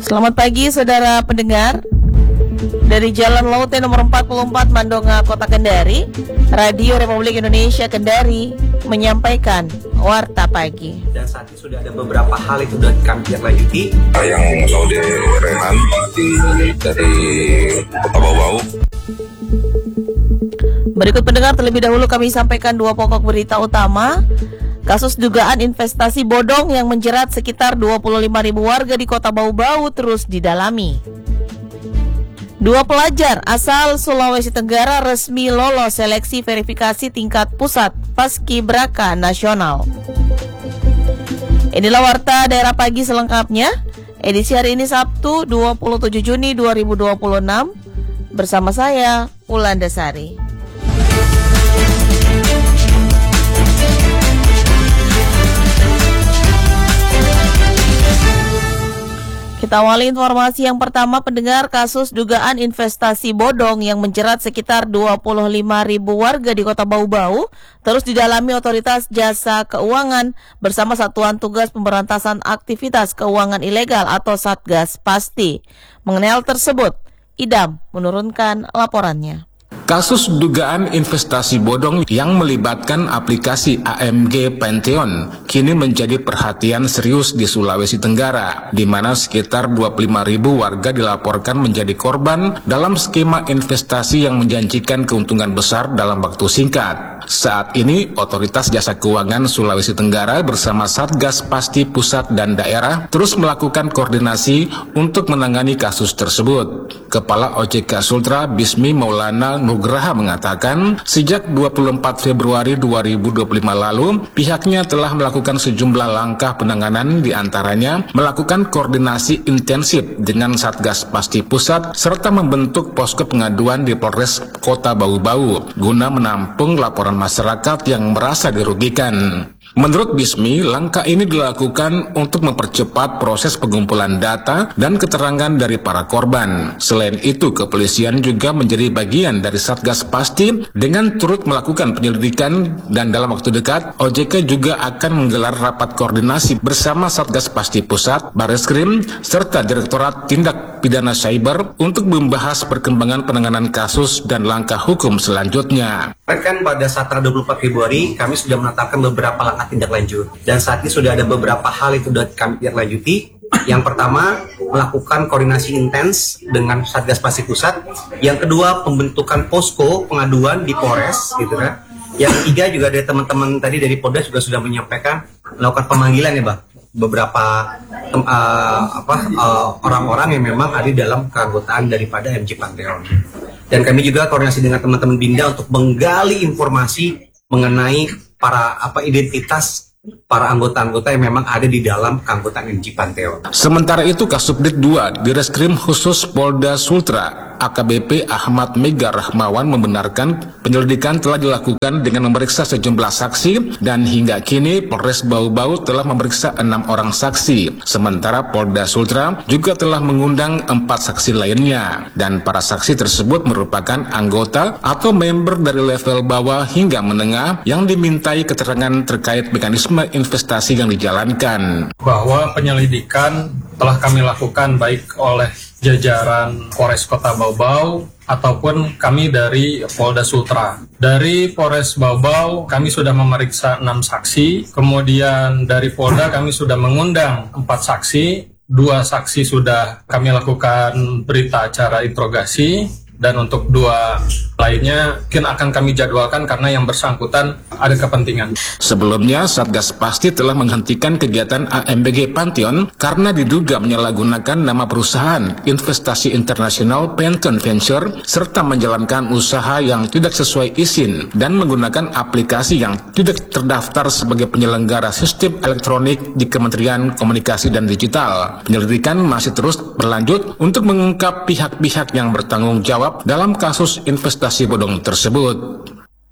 Selamat pagi saudara pendengar. Dari Jalan Laute nomor 44 Mandonga, Kota Kendari, Radio Republik Indonesia Kendari menyampaikan Warta Pagi. Dan saat ini sudah ada beberapa hal itu sudah kami lanjuti. Yang Laude Rehan dari Kota Bau-Bau. Berikut pendengar, terlebih dahulu kami sampaikan dua pokok berita utama. Kasus dugaan investasi bodong yang menjerat sekitar 25.000 warga di Kota Bau-Bau terus didalami. Dua pelajar asal Sulawesi Tenggara resmi lolos seleksi verifikasi tingkat pusat Paskibraka Nasional. Inilah Warta Daerah Pagi selengkapnya. Edisi hari ini Sabtu 27 Juni 2026. Bersama saya, Wulandasari. Kita awali informasi yang pertama, pendengar. Kasus dugaan investasi bodong yang menjerat sekitar 25.000 warga di Kota Bau-Bau terus didalami Otoritas Jasa Keuangan bersama Satuan Tugas Pemberantasan Aktivitas Keuangan Ilegal atau Satgas Pasti. Mengenai hal tersebut, Idam menurunkan laporannya. Kasus dugaan investasi bodong yang melibatkan aplikasi AMG Pantheon kini menjadi perhatian serius di Sulawesi Tenggara, di mana sekitar 25.000 warga dilaporkan menjadi korban dalam skema investasi yang menjanjikan keuntungan besar dalam waktu singkat. Saat ini, Otoritas Jasa Keuangan Sulawesi Tenggara bersama Satgas Pasti Pusat dan Daerah terus melakukan koordinasi untuk menangani kasus tersebut. Kepala OJK Sultra Bismi Maulana Nugraha mengatakan, sejak 24 Februari 2025 lalu, pihaknya telah melakukan sejumlah langkah penanganan, diantaranya melakukan koordinasi intensif dengan Satgas Pasti Pusat serta membentuk posko pengaduan di Polres Kota Bau-Bau guna menampung laporan masyarakat yang merasa dirugikan. Menurut Bismi, langkah ini dilakukan untuk mempercepat proses pengumpulan data dan keterangan dari para korban. Selain itu, kepolisian juga menjadi bagian dari Satgas Pasti dengan turut melakukan penyelidikan, dan dalam waktu dekat, OJK juga akan menggelar rapat koordinasi bersama Satgas Pasti Pusat, Bareskrim, serta Direktorat Tindak Pidana Cyber untuk membahas perkembangan penanganan kasus dan langkah hukum selanjutnya. Kan pada saat tanggal 24 Februari kami sudah menetapkan beberapa langkah tindak lanjut, dan saat ini sudah ada beberapa hal itu sudah kami tindak lanjuti. Yang pertama, melakukan koordinasi intens dengan Satgas Pasti Pusat. Yang kedua, pembentukan posko pengaduan di Polres, gitu kan. Yang ketiga, juga dari teman-teman tadi dari Polda juga sudah menyampaikan melakukan pemanggilan ya, Bang, beberapa orang-orang yang memang ada dalam keanggotaan daripada MG Pantheon. Dan kami juga koordinasi dengan teman-teman Binda untuk menggali informasi mengenai para identitas para anggota-anggota yang memang ada di dalam keanggotaan MG Pantheon. Sementara itu, Kasubdit 2 Direskrim Khusus Polda Sultra AKBP Ahmad Mega Rahmawan membenarkan penyelidikan telah dilakukan dengan memeriksa sejumlah saksi, dan hingga kini Polres Bau-Bau telah memeriksa 6 orang saksi. Sementara Polda Sultra juga telah mengundang 4 saksi lainnya, dan para saksi tersebut merupakan anggota atau member dari level bawah hingga menengah yang dimintai keterangan terkait mekanisme investasi yang dijalankan. Bahwa penyelidikan telah kami lakukan baik oleh jajaran Polres Kota Bau-Bau ataupun kami dari Polda Sultra. Dari Polres Bau-Bau kami sudah memeriksa 6 saksi, kemudian dari Polda kami sudah mengundang 4 saksi, 2 saksi sudah kami lakukan berita acara interogasi, dan untuk 2 lainnya mungkin akan kami jadwalkan karena yang bersangkutan ada kepentingan. Sebelumnya, Satgas Pasti telah menghentikan kegiatan AMBG Pantheon karena diduga menyalahgunakan nama perusahaan investasi internasional Pantheon Venture serta menjalankan usaha yang tidak sesuai izin dan menggunakan aplikasi yang tidak terdaftar sebagai penyelenggara sistem elektronik di Kementerian Komunikasi dan Digital. Penyelidikan masih terus berlanjut untuk mengungkap pihak-pihak yang bertanggung jawab dalam kasus investasi bodong tersebut.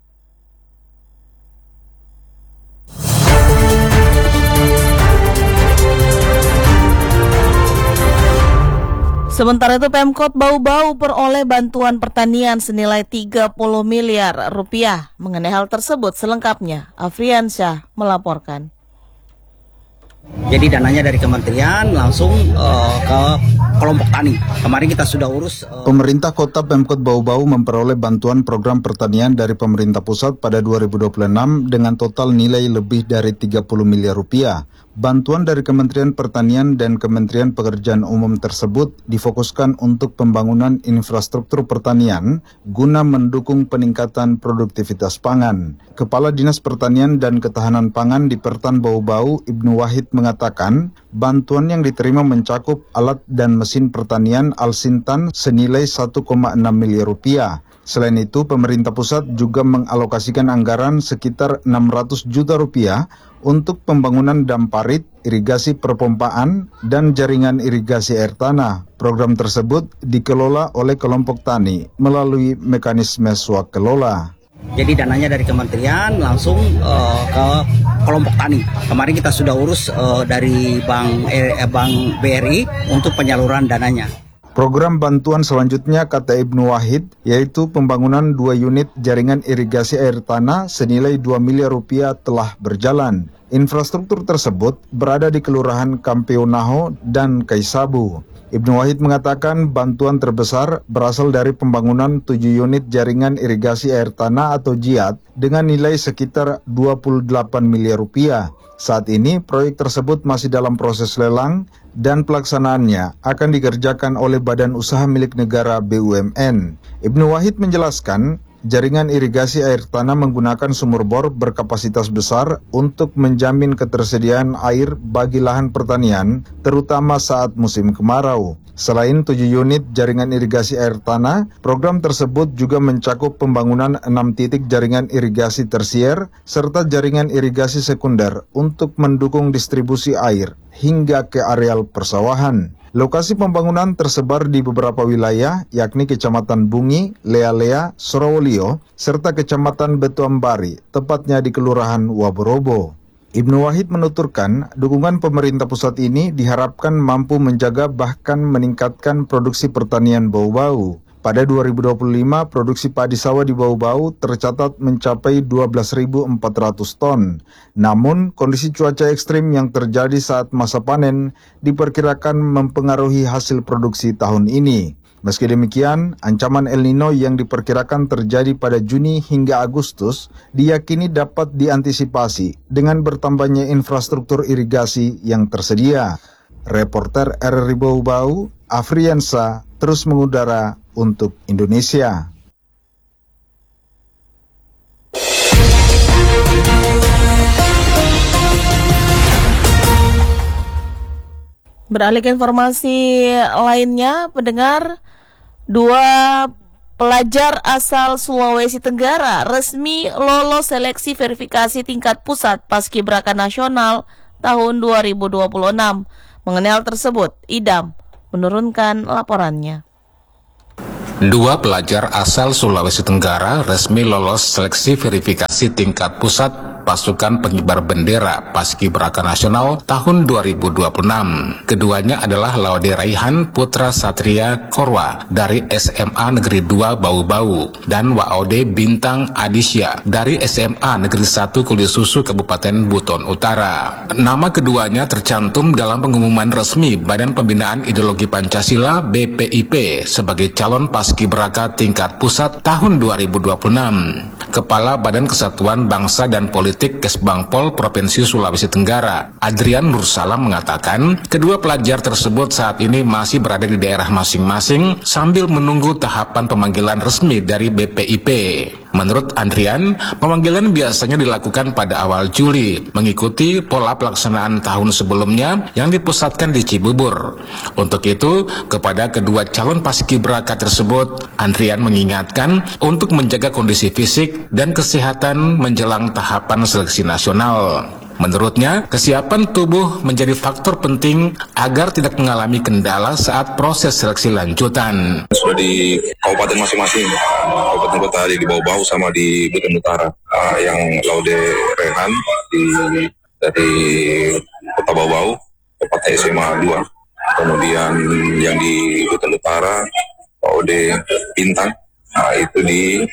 Sementara itu, Pemkot Bau-Bau peroleh bantuan pertanian senilai 30 miliar rupiah. Mengenai hal tersebut selengkapnya, Afriansyah melaporkan. Jadi dananya dari kementerian langsung ke kelompok tani. Kemarin kita sudah urus. Pemerintah Kota Pemkot Bau-Bau memperoleh bantuan program pertanian dari pemerintah pusat pada 2026 dengan total nilai lebih dari 30 miliar rupiah. Bantuan dari Kementerian Pertanian dan Kementerian Pekerjaan Umum tersebut difokuskan untuk pembangunan infrastruktur pertanian guna mendukung peningkatan produktivitas pangan. Kepala Dinas Pertanian dan Ketahanan Pangan di Pertan Bau-Bau, Ibnu Wahid mengatakan, bantuan yang diterima mencakup alat dan mesin pertanian Al-Sintan senilai 1,6 miliar rupiah. Selain itu, pemerintah pusat juga mengalokasikan anggaran sekitar 600 juta rupiah untuk pembangunan dam parit, irigasi perpompaan, dan jaringan irigasi air tanah. Program tersebut dikelola oleh kelompok tani melalui mekanisme swakelola. Jadi dananya dari kementerian langsung ke kelompok tani. Kemarin kita sudah urus dari Bank BRI untuk penyaluran dananya. Program bantuan selanjutnya, kata Ibnu Wahid, yaitu pembangunan 2 unit jaringan irigasi air tanah senilai 2 miliar rupiah telah berjalan. Infrastruktur tersebut berada di Kelurahan Kampeonaho dan Kaisabu. Ibnu Wahid mengatakan bantuan terbesar berasal dari pembangunan 7 unit jaringan irigasi air tanah atau JIAT dengan nilai sekitar 28 miliar rupiah. Saat ini proyek tersebut masih dalam proses lelang dan pelaksanaannya akan dikerjakan oleh Badan Usaha Milik Negara BUMN. Ibnu Wahid menjelaskan, jaringan irigasi air tanah menggunakan sumur bor berkapasitas besar untuk menjamin ketersediaan air bagi lahan pertanian, terutama saat musim kemarau. Selain 7 unit jaringan irigasi air tanah, program tersebut juga mencakup pembangunan 6 titik jaringan irigasi tersier serta jaringan irigasi sekunder untuk mendukung distribusi air hingga ke areal persawahan. Lokasi pembangunan tersebar di beberapa wilayah, yakni Kecamatan Bungi, Lea-Lea, Sorowolio, serta Kecamatan Betuambari, tepatnya di Kelurahan Waborobo. Ibnu Wahid menuturkan, dukungan pemerintah pusat ini diharapkan mampu menjaga bahkan meningkatkan produksi pertanian Bau-Bau. Pada 2025, produksi padi sawah di Bau-Bau tercatat mencapai 12.400 ton. Namun, kondisi cuaca ekstrim yang terjadi saat masa panen diperkirakan mempengaruhi hasil produksi tahun ini. Meski demikian, ancaman El Nino yang diperkirakan terjadi pada Juni hingga Agustus diyakini dapat diantisipasi dengan bertambahnya infrastruktur irigasi yang tersedia. Reporter RRI Bau-Bau, Afriansa, terus mengudara untuk Indonesia. Beralih ke informasi lainnya, pendengar, 2 pelajar asal Sulawesi Tenggara resmi lolos seleksi verifikasi tingkat pusat Paskibraka Nasional tahun 2026. Mengenai hal tersebut, Idam menurunkan laporannya. 2 pelajar asal Sulawesi Tenggara resmi lolos seleksi verifikasi tingkat pusat pasukan pengibar bendera Paskibraka Nasional tahun 2026. Keduanya adalah Laude Raihan Putra Satria Korwa dari SMA Negeri 2 Bau-Bau dan Waode Bintang Adisya dari SMA Negeri 1 Kulisusu Kabupaten Buton Utara. Nama keduanya tercantum dalam pengumuman resmi Badan Pembinaan Ideologi Pancasila BPIP sebagai calon Paskibraka tingkat pusat tahun 2026. Kepala Badan Kesatuan Bangsa dan Politik Kesbangpol Provinsi Sulawesi Tenggara, Adrian Nursalam mengatakan, kedua pelajar tersebut saat ini masih berada di daerah masing-masing sambil menunggu tahapan pemanggilan resmi dari BPIP. Menurut Adrian, pemanggilan biasanya dilakukan pada awal Juli, mengikuti pola pelaksanaan tahun sebelumnya yang dipusatkan di Cibubur. Untuk itu, kepada kedua calon paskibraka tersebut, Adrian mengingatkan untuk menjaga kondisi fisik dan kesehatan menjelang tahapan seleksi nasional. Menurutnya, kesiapan tubuh menjadi faktor penting agar tidak mengalami kendala saat proses seleksi lanjutan. Sudah di kabupaten masing-masing, kabupaten kota di Bau-Bau sama di Buton Utara. Yang Laude Rehan dari kota Bau-Bau, tepatnya SMA 2. Kemudian yang di Buton Utara, Laude Bintang, itu di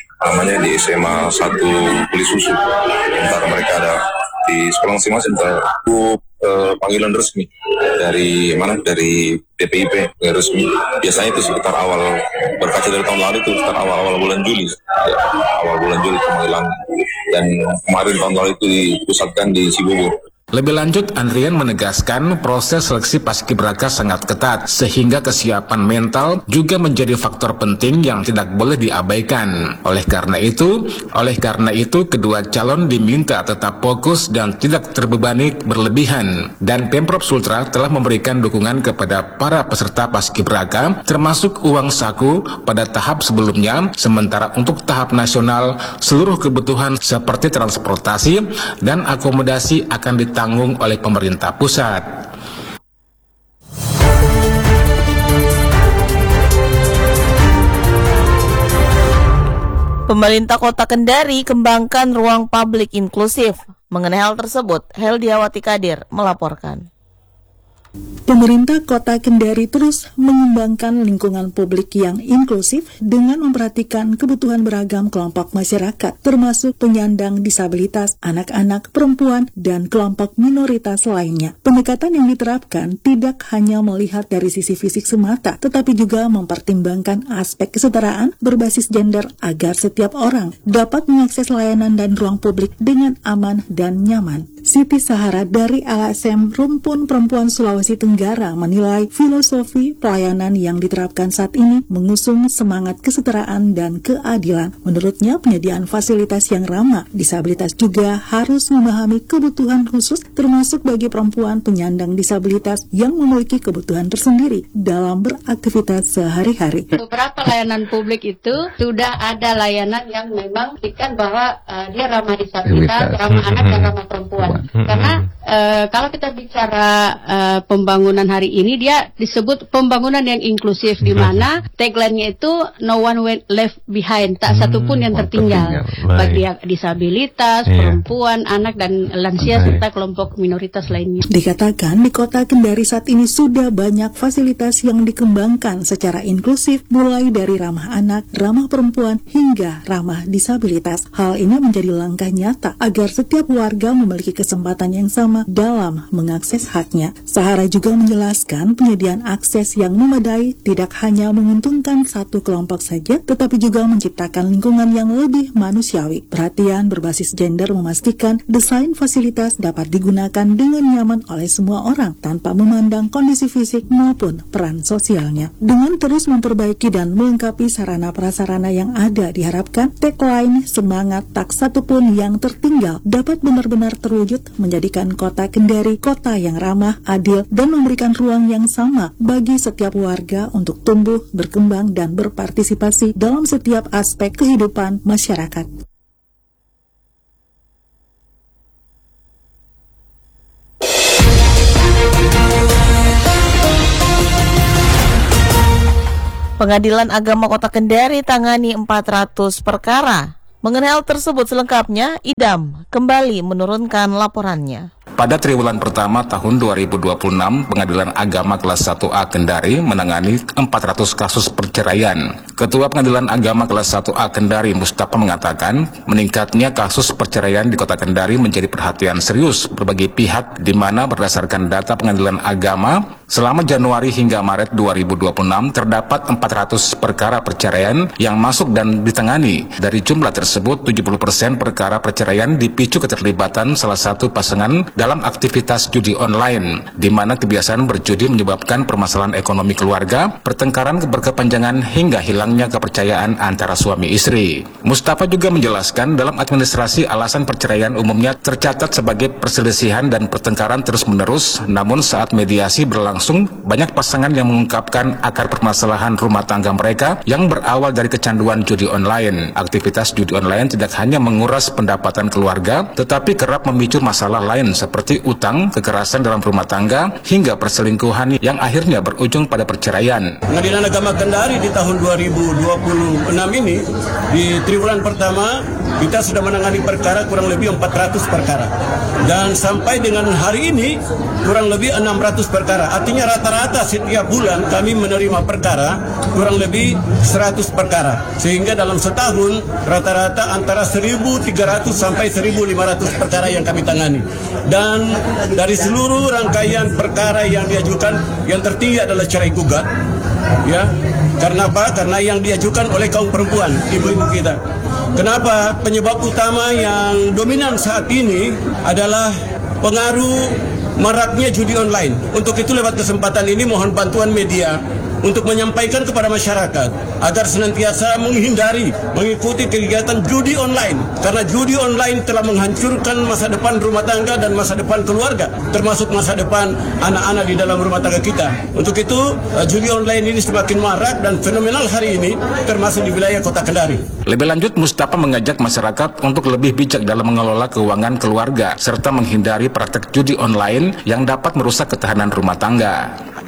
SMA 1 Kulisusu. Sementara mereka ada di sekolah masing-masing. panggilan resmi dari DPIP resmi. Biasanya itu sekitar awal, berkaca dari tahun lalu itu sekitar awal bulan Juli, awal bulan Juli panggilan, dan kemarin tahun lalu itu dipusatkan di Cibubur. Lebih lanjut, Andrian menegaskan proses seleksi paskibraka sangat ketat, sehingga kesiapan mental juga menjadi faktor penting yang tidak boleh diabaikan. Oleh karena itu, kedua calon diminta tetap fokus dan tidak terbebani berlebihan. Dan Pemprov Sultra telah memberikan dukungan kepada para peserta paskibraka, termasuk uang saku pada tahap sebelumnya, sementara untuk tahap nasional, seluruh kebutuhan seperti transportasi dan akomodasi akan ditanggung oleh pemerintah pusat. Pemerintah Kota Kendari kembangkan ruang publik inklusif. Mengenai hal tersebut, Heldiawati Kadir melaporkan. Pemerintah Kota Kendari terus mengembangkan lingkungan publik yang inklusif dengan memperhatikan kebutuhan beragam kelompok masyarakat, termasuk penyandang disabilitas, anak-anak, perempuan, dan kelompok minoritas lainnya. Pendekatan yang diterapkan tidak hanya melihat dari sisi fisik semata, tetapi juga mempertimbangkan aspek kesetaraan berbasis gender agar setiap orang dapat mengakses layanan dan ruang publik dengan aman dan nyaman. Siti Sahara dari LSM Rumpun Perempuan Sulawesi Tenggara menilai filosofi pelayanan yang diterapkan saat ini mengusung semangat kesetaraan dan keadilan. Menurutnya, penyediaan fasilitas yang ramah disabilitas juga harus memahami kebutuhan khusus termasuk bagi perempuan penyandang disabilitas yang memiliki kebutuhan tersendiri dalam beraktivitas sehari-hari. Beberapa layanan publik itu sudah ada layanan yang memang buktikan bahwa dia ramah disabilitas, ramah anak dan ramah perempuan. Karena kalau kita bicara pembangunan hari ini, dia disebut pembangunan yang inklusif, di mana tagline-nya itu no one left behind, tak satu pun yang tertinggal, bagi disabilitas, perempuan, anak dan lansia serta kelompok minoritas lainnya. Dikatakan di Kota Kendari saat ini sudah banyak fasilitas yang dikembangkan secara inklusif, mulai dari ramah anak, ramah perempuan hingga ramah disabilitas. Hal ini menjadi langkah nyata agar setiap warga memiliki kesempatan yang sama dalam mengakses haknya. Sahara juga menjelaskan penyediaan akses yang memadai tidak hanya menguntungkan satu kelompok saja, tetapi juga menciptakan lingkungan yang lebih manusiawi. Perhatian berbasis gender memastikan desain fasilitas dapat digunakan dengan nyaman oleh semua orang tanpa memandang kondisi fisik maupun peran sosialnya. Dengan terus memperbaiki dan melengkapi sarana prasarana yang ada, diharapkan tagline semangat tak satu pun yang tertinggal dapat benar-benar terwujud, menjadikan Kota Kendari kota yang ramah, adil, dan memberikan ruang yang sama bagi setiap warga untuk tumbuh, berkembang, dan berpartisipasi dalam setiap aspek kehidupan masyarakat. Pengadilan Agama Kota Kendari tangani 400 perkara. Mengenai hal tersebut selengkapnya, Idam kembali menurunkan laporannya. Pada triwulan pertama tahun 2026, Pengadilan Agama kelas 1A Kendari menangani 400 kasus perceraian. Ketua Pengadilan Agama kelas 1A Kendari, Mustafa, mengatakan meningkatnya kasus perceraian di Kota Kendari menjadi perhatian serius berbagai pihak, di mana berdasarkan data Pengadilan Agama, selama Januari hingga Maret 2026 terdapat 400 perkara perceraian yang masuk dan ditangani. Dari jumlah tersebut, 70% perkara perceraian dipicu keterlibatan salah satu pasangan dalam aktivitas judi online, di mana kebiasaan berjudi menyebabkan permasalahan ekonomi keluarga, pertengkaran berkepanjangan hingga hilangnya kepercayaan antara suami istri. Mustafa juga menjelaskan dalam administrasi alasan perceraian umumnya tercatat sebagai perselisihan dan pertengkaran terus-menerus, namun saat mediasi berlangsung, banyak pasangan yang mengungkapkan akar permasalahan rumah tangga mereka yang berawal dari kecanduan judi online. Aktivitas judi online tidak hanya menguras pendapatan keluarga, tetapi kerap memicu masalah lain seperti utang, kekerasan dalam rumah tangga, hingga perselingkuhan yang akhirnya berujung pada perceraian. Pengadilan Agama Kendari di tahun 2026 ini, di triwulan pertama, kita sudah menangani perkara kurang lebih 400 perkara. Dan sampai dengan hari ini, kurang lebih 600 perkara. Artinya rata-rata setiap bulan kami menerima perkara kurang lebih 100 perkara. Sehingga dalam setahun, rata-rata antara 1.300 sampai 1.500 perkara yang kami tangani. Dan dari seluruh rangkaian perkara yang diajukan, yang tertinggi adalah cerai gugat. Ya, karena apa? Karena yang diajukan oleh kaum perempuan, ibu-ibu kita. Kenapa? Penyebab utama yang dominan saat ini adalah pengaruh maraknya judi online. Untuk itu lewat kesempatan ini mohon bantuan media untuk menyampaikan kepada masyarakat agar senantiasa menghindari mengikuti kegiatan judi online, karena judi online telah menghancurkan masa depan rumah tangga dan masa depan keluarga, termasuk masa depan anak-anak di dalam rumah tangga kita. Untuk itu judi online ini semakin marak dan fenomenal hari ini, termasuk di wilayah Kota Kendari. Lebih lanjut, Mustafa mengajak masyarakat untuk lebih bijak dalam mengelola keuangan keluarga serta menghindari praktek judi online yang dapat merusak ketahanan rumah tangga.